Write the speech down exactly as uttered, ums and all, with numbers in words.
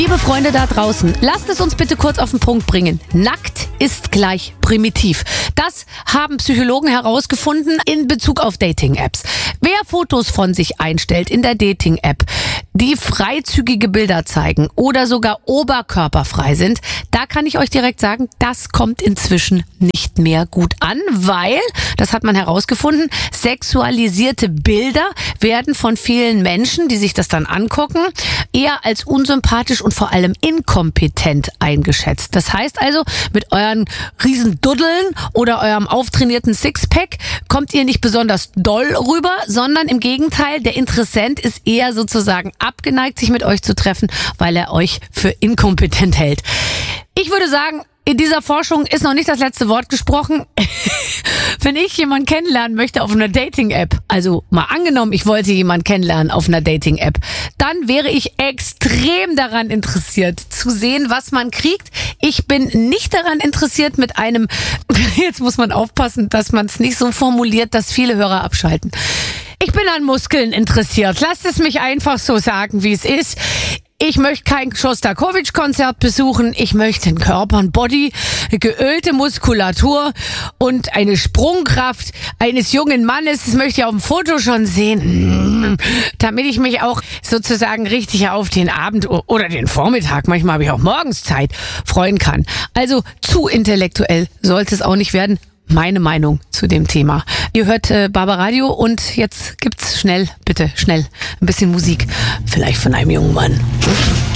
Liebe Freunde da draußen, lasst es uns bitte kurz auf den Punkt bringen. Nackt ist gleich primitiv. Das haben Psychologen herausgefunden in Bezug auf Dating-Apps. Wer Fotos von sich einstellt in der Dating-App, die freizügige Bilder zeigen oder sogar oberkörperfrei sind, da kann ich euch direkt sagen, das kommt inzwischen nicht mehr gut an, weil, das hat man herausgefunden, sexualisierte Bilder werden von vielen Menschen, die sich das dann angucken, eher als unsympathisch und vor allem inkompetent eingeschätzt. Das heißt also, mit euren riesen Duddeln oder eurem auftrainierten Sixpack kommt ihr nicht besonders doll rüber, sondern im Gegenteil, der Interessent ist eher sozusagen abgeneigt, sich mit euch zu treffen, weil er euch für inkompetent hält. Ich würde sagen, in dieser Forschung ist noch nicht das letzte Wort gesprochen. Wenn ich jemanden kennenlernen möchte auf einer Dating-App, also mal angenommen, ich wollte jemanden kennenlernen auf einer Dating-App, dann wäre ich extrem daran interessiert zu sehen, was man kriegt. Ich bin nicht daran interessiert mit einem, jetzt muss man aufpassen, dass man es nicht so formuliert, dass viele Hörer abschalten. Ich bin an Muskeln interessiert. Lasst es mich einfach so sagen, wie es ist. Ich möchte kein Schostakowitsch-Konzert besuchen. Ich möchte einen Körper, ein Body, eine geölte Muskulatur und eine Sprungkraft eines jungen Mannes. Das möchte ich auf dem Foto schon sehen, damit ich mich auch sozusagen richtig auf den Abend oder den Vormittag, manchmal habe ich auch morgens Zeit, freuen kann. Also zu intellektuell sollte es auch nicht werden. Meine Meinung zu dem Thema. Ihr hört äh, Barbaradio und jetzt gibt's schnell, bitte schnell, ein bisschen Musik. Vielleicht von einem jungen Mann.